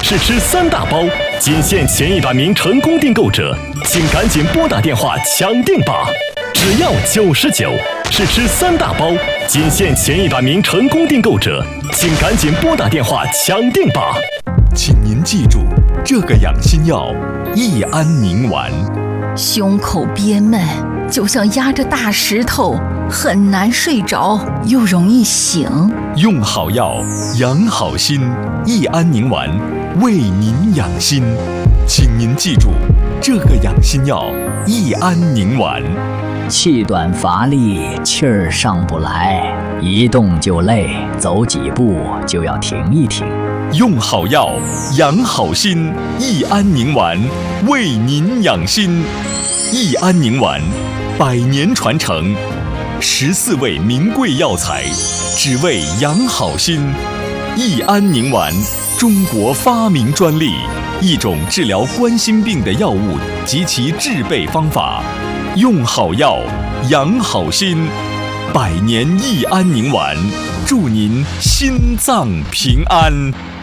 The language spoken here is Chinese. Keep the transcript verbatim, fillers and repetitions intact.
试吃三大包，仅限前一百名成功订购者，请赶紧拨打电话抢订吧！只要九十九，试吃三大包，仅限前一百名成功订购者，请赶紧拨打电话抢订吧！ 请您记住这个养心药益安宁丸。 胸口憋闷，就像压着大石头，很难睡着，又容易醒。 用好药，养好心，益安宁丸为您养心。请您记住这个养心药益安宁丸。 气短乏力，气儿上不来，一动就累，走几步就要停一停。 用好药，养好心，益安宁丸为您养心。益安宁丸，百年传承，十四味名贵药材，只为养好心。益安宁丸，中国发明专利，一种治疗冠心病的药物及其制备方法。用好药，养好心，百年益安宁丸，祝您心脏平安。